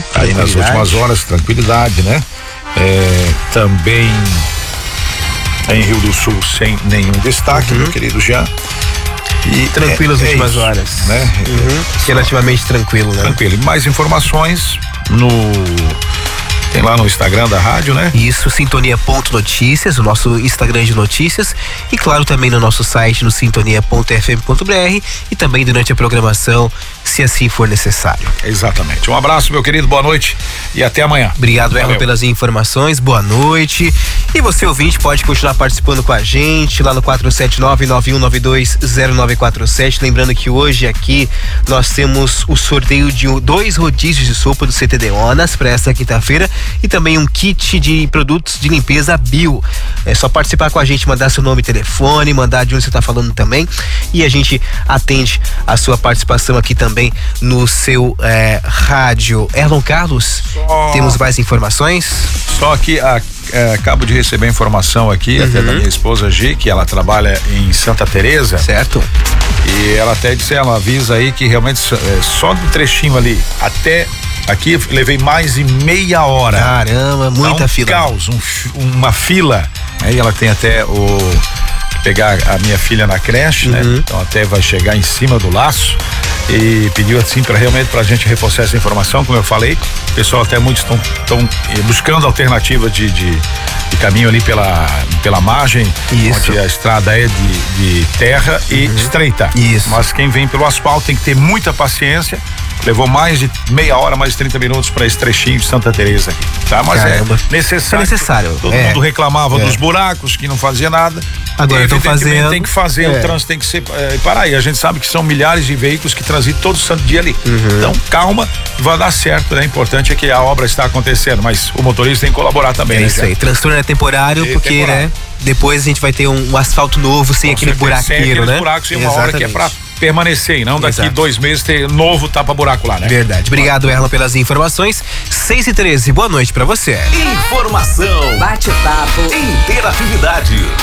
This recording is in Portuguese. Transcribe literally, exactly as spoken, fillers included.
aí nas últimas horas, tranquilidade, né? É, também em Rio do Sul sem nenhum destaque, uhum. meu querido Jean. E tranquilo as é, últimas é isso, horas, né? Uhum. É, relativamente tranquilo, né? Tranquilo. E mais informações no tem lá no Instagram da rádio, né? Isso, sintonia.notícias, o nosso Instagram de notícias, e claro também no nosso site no sintonia ponto f m ponto b r e também durante a programação, se assim for necessário. Exatamente. Um abraço, meu querido, boa noite e até amanhã. Obrigado, Erlon, pelas informações, boa noite. E você, ouvinte, pode continuar participando com a gente lá no quatro sete nove, nove um nove dois, zero nove quatro sete. Lembrando que hoje aqui nós temos o sorteio de dois rodízios de sopa do C T D Onas para esta quinta-feira e também um kit de produtos de limpeza Bio. É só participar com a gente, mandar seu nome e telefone, mandar de onde você está falando também, e a gente atende a sua participação aqui também no seu é, rádio. Erlon Carlos, só... temos mais informações? Só que a, é, acabo de receber informação aqui, uhum. até da minha esposa G, que ela trabalha em Santa Teresa. Certo. E ela até disse, ela avisa aí que realmente é, só do trechinho ali até aqui levei mais de meia hora. Caramba, muita tá um fila. Caos, um, uma fila. Aí ela tem até o pegar a minha filha na creche, uhum. né? Então até vai chegar em cima do laço e pediu assim para realmente pra gente reforçar essa informação, como eu falei. O pessoal até muitos estão estão buscando alternativa de, de, de caminho ali pela pela margem, Isso. onde a estrada é de, de terra e uhum. estreita. Isso. Mas quem vem pelo asfalto tem que ter muita paciência. Levou mais de meia hora, mais de trinta minutos para esse trechinho de Santa Teresa aqui, tá? Mas Caramba. é necessário. É necessário. Todo é. mundo reclamava é. dos buracos, que não fazia nada. Agora estão fazendo. Tem que fazer, é. o trânsito tem que ser é, parar. E a gente sabe que são milhares de veículos que transitam todo santo dia ali. Uhum. Então, calma, vai dar certo, né? O importante é que a obra está acontecendo, mas o motorista tem que colaborar também, é né? Isso aí, transtorno é temporário, e porque, temporário. né? Depois a gente vai ter um, um asfalto novo, sem Com aquele buraqueiro, sem né? buracos e uma hora que é pra permanecer e não daqui Exato. dois meses ter novo tapa-buraco lá, né? Verdade. Obrigado, Erlon, pelas informações. seis e treze, boa noite pra você. Informação, bate-papo, interatividade.